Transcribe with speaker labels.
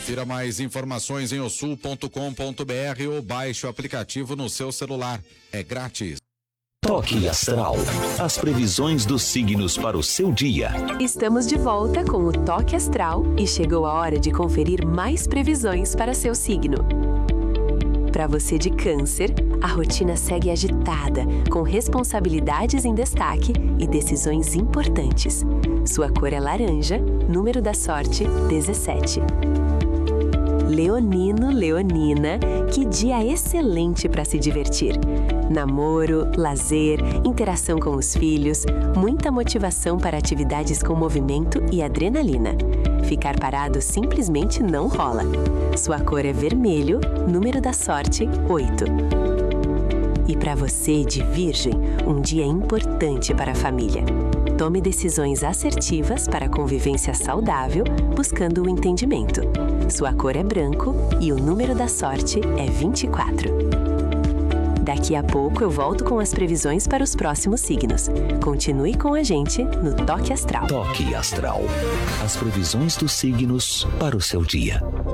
Speaker 1: Confira mais informações em osul.com.br ou baixe o aplicativo no seu celular. É grátis.
Speaker 2: Toque Astral. As previsões dos signos para o seu dia.
Speaker 3: Estamos de volta com o Toque Astral e chegou a hora de conferir mais previsões para seu signo. Para você de Câncer, a rotina segue agitada, com responsabilidades em destaque e decisões importantes. Sua cor é laranja, número da sorte 17. Leonino, Leonina, que dia excelente para se divertir. Namoro, lazer, interação com os filhos, muita motivação para atividades com movimento e adrenalina. Ficar parado simplesmente não rola. Sua cor é vermelho, número da sorte 8. E para você de Virgem, um dia importante para a família. Tome decisões assertivas para a convivência saudável, buscando o entendimento. Sua cor é branco e o número da sorte é 24. Daqui a pouco eu volto com as previsões para os próximos signos. Continue com a gente no Toque Astral.
Speaker 2: Toque Astral. As previsões dos signos para o seu dia.